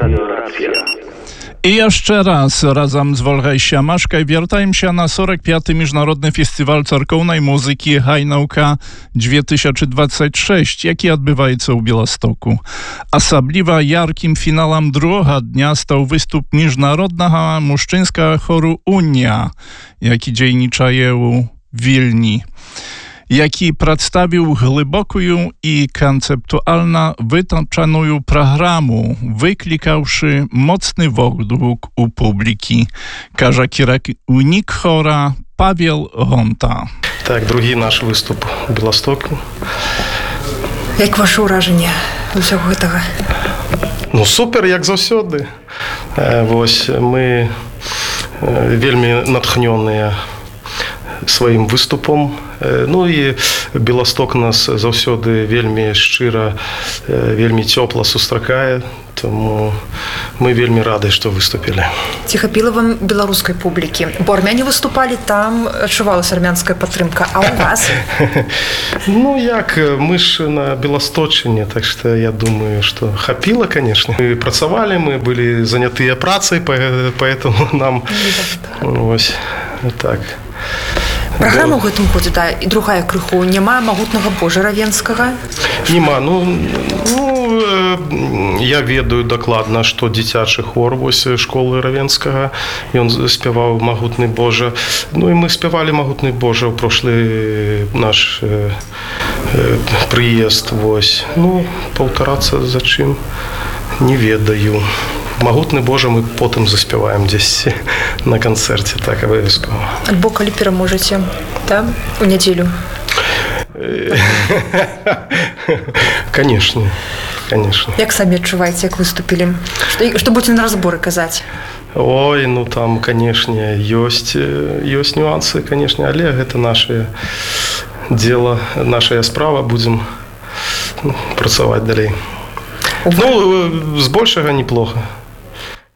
Радиорация. І яшчэ раз разам з Вольгай Сямашкай вяртаемся на 45-й міжнародны фестываль царкоўнай музыкі «Гайнаўка-2026», які адбываецца ў Беластоку. Асабліва яркім фіналам другога дня стаў выступ міжнароднага мужчынскага хору «Уня», які дзейнічае ў Вільні, які прадставіў глыбокую і канцэптуальна вытанчаную праграму, выклікаўшы моцны водгук у публікі, кажа кіраўнік хора Павел Гонта. Так, другі наш выступ у Беластоку. Як ваше ўражанне ўсяго гэтага? Ну, супер, як заўсёды. Вось, мы вельмі натхнёныя сваім выступом. Ну і Беласток нас заўсёды вельмі шчыра, вельмі цёпла сустракае, тому мы вельмі рады, што выступілі. Ці хапіла вам беларускай публікі? Бо армяне выступалі, там адчувалася армянская падтрымка, а ў вас? Ну як, мы ж на Беласточыне, так што я думаю, што хапіла, канешне. Мы працавалі, мы былі занятыя працай, поэтому нам вось так. Праграма ў гэтым годзе, да, і другая крыху. Няма магутнага Божа Равенскага? Нема. Я ведаю дакладна, што дзіцячы хор вось школы Равенскага, ён спяваў магутны Божа. Ну і мы спявалі магутны Божа ў прошлы наш прыезд. Вось. Ну, паўтарацца за чым не ведаю. Магутны Божа мы потым заспяваем дзесь на канцэрце, так абавязкова. Альбо калі пераможаце, там, у нядзелю? Канешне, канешне. Як самі адчуваеце, як выступілі? Што будзеце на разборы казаць? Ой, ну там, канешне, ёсць нюансы, канешне, але гэта наше дело, наша справа, будзем працаваць далей. Ну, збольшага неплохо.